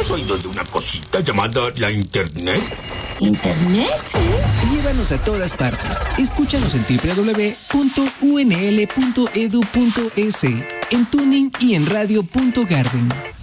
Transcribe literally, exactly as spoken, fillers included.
¿Has oído de una cosita llamada la Internet? ¿Internet? Llévanos a todas partes. Escúchanos en doble u doble u doble u punto u n l punto e d u punto e s, en Tuning y en radio punto garden.